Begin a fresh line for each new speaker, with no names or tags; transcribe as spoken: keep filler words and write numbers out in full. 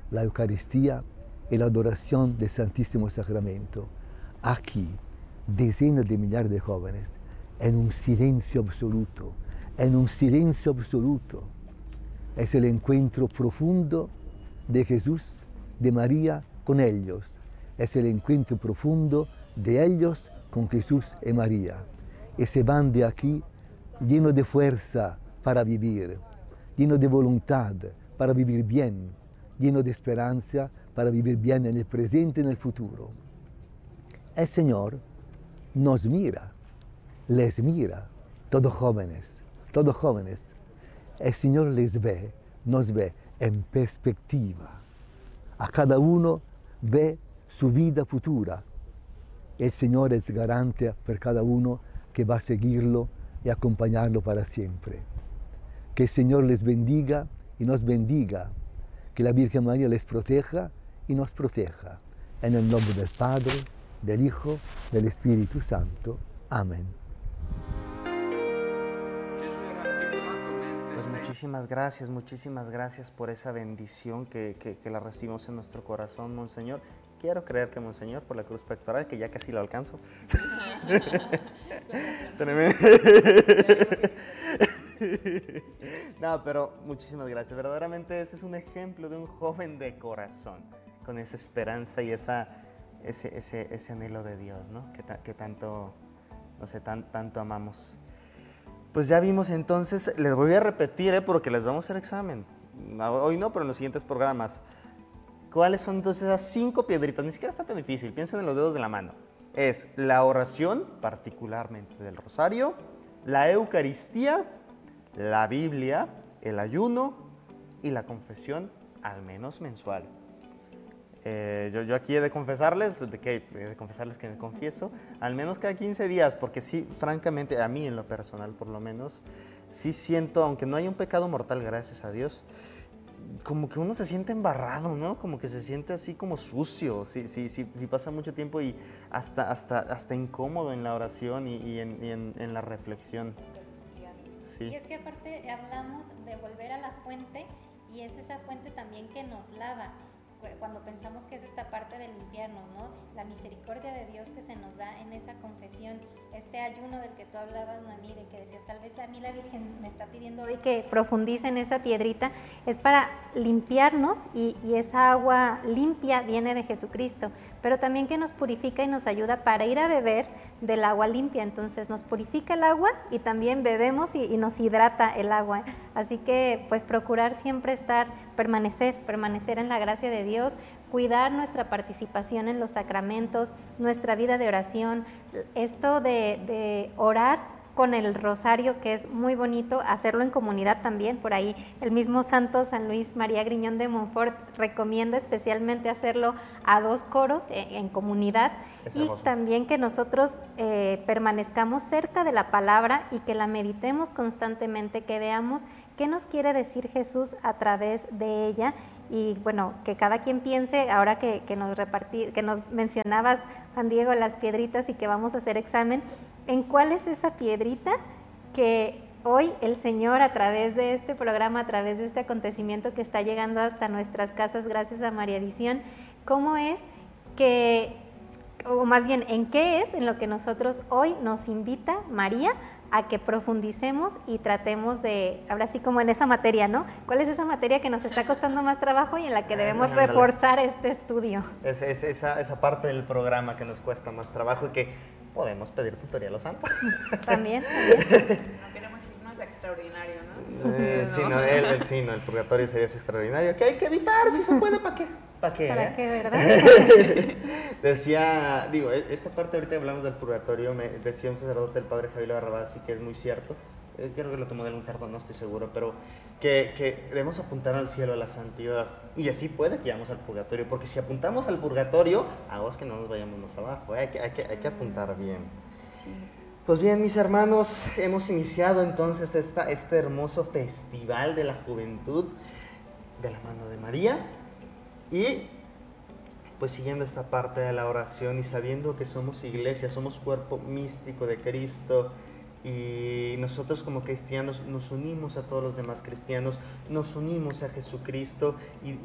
la Eucaristía y la adoración del Santísimo Sacramento. Aquí, decenas de millares de jóvenes, en un silencio absoluto, en un silencio absoluto. Es el encuentro profundo de Jesús, de María con ellos. Es el encuentro profundo de ellos con Jesús y María. Y se van de aquí llenos de fuerza para vivir, llenos de voluntad para vivir bien, llenos de esperanza para vivir bien en el presente y en el futuro. El Señor nos mira, les mira, todos jóvenes, todos jóvenes. El Señor les ve, nos ve en perspectiva. A cada uno ve su vida futura. El Señor es garante para cada uno que va a seguirlo y acompañarlo para siempre. Que el Señor les bendiga y nos bendiga. Que la Virgen María les proteja y nos proteja. En el nombre del Padre, del Hijo, del Espíritu Santo. Amén.
Pues muchísimas gracias, muchísimas gracias por esa bendición que, que, que la recibimos en nuestro corazón, Monseñor. Quiero creer que, Monseñor, por la cruz pectoral, que ya casi lo alcanzo. No, pero muchísimas gracias. Verdaderamente ese es un ejemplo de un joven de corazón, con esa esperanza y esa, ese, ese, ese anhelo de Dios, ¿no? Que, ta, que tanto, no sé, tan, tanto amamos. Pues ya vimos entonces, les voy a repetir, ¿eh? Porque les vamos a hacer examen. Hoy no, pero en los siguientes programas. ¿Cuáles son entonces esas cinco piedritas? Ni siquiera está tan difícil, piensen en los dedos de la mano. Es la oración, particularmente del rosario, la Eucaristía, la Biblia, el ayuno y la confesión, al menos mensual. Eh, yo, yo aquí he de confesarles, de que, he de confesarles que me confieso, al menos cada quince días, porque sí, francamente, a mí en lo personal por lo menos, sí siento, aunque no hay un pecado mortal, gracias a Dios, como que uno se siente embarrado, ¿no? Como que se siente así como sucio, si sí, sí, sí, pasa mucho tiempo y hasta, hasta, hasta incómodo en la oración y, y, en, y en, en la reflexión. Sí.
Y es que aparte hablamos de volver a la fuente y es esa fuente también que nos lava. Cuando pensamos que es esta parte de limpiarnos, ¿no? La misericordia de Dios que se nos da en esa confesión, este ayuno del que tú hablabas, Noemí, de que decías, tal vez a mí la Virgen me está pidiendo hoy que profundice en esa piedrita, es para limpiarnos y, y esa agua limpia viene de Jesucristo, pero también que nos purifica y nos ayuda para ir a beber del agua limpia, entonces nos purifica el agua y también bebemos y, y nos hidrata el agua, así que pues procurar siempre estar, permanecer, permanecer en la gracia de Dios, cuidar nuestra participación en los sacramentos, nuestra vida de oración, esto de, de orar con el rosario, que es muy bonito, hacerlo en comunidad también, por ahí el mismo santo San Luis María Griñón de Montfort recomienda especialmente hacerlo a dos coros en, en comunidad y también que nosotros eh, permanezcamos cerca de la palabra y que la meditemos constantemente, que veamos qué nos quiere decir Jesús a través de ella y bueno, que cada quien piense, ahora que, que, nos, repartí, que nos mencionabas, Juan Diego, las piedritas y que vamos a hacer examen, en cuál es esa piedrita que hoy el Señor a través de este programa, a través de este acontecimiento que está llegando hasta nuestras casas gracias a María Visión, cómo es que, o más bien, en qué es en lo que nosotros hoy nos invita María a que profundicemos y tratemos de, ahora sí como en esa materia, ¿no? ¿Cuál es esa materia que nos está costando más trabajo y en la que debemos reforzar este estudio?
Es, es esa, esa parte del programa que nos cuesta más trabajo y que podemos pedir tutorial a los santos.
También, también.
No queremos irnos a extraordinario, ¿no?
Eh, sí, no, el, el, sí, no, el purgatorio sería extraordinario. Que hay que evitar, si se puede, ¿para qué? ¿Para qué?
¿Para
eh?
qué, verdad?
Decía, digo, esta parte ahorita hablamos del purgatorio, me decía un sacerdote, el padre Javier Barrabás, y que es muy cierto, eh, creo que lo tomó de un sacerdote, no estoy seguro, pero que, que debemos apuntar al cielo, a la santidad, y así puede que vayamos al purgatorio, porque si apuntamos al purgatorio, aguas que no nos vayamos más abajo, eh, hay, que, hay, que, hay que apuntar bien.
Sí.
Pues bien, mis hermanos, hemos iniciado entonces esta, este hermoso festival de la juventud de la mano de María. Y pues siguiendo esta parte de la oración y sabiendo que somos iglesia, somos cuerpo místico de Cristo y nosotros como cristianos nos unimos a todos los demás cristianos, nos unimos a Jesucristo y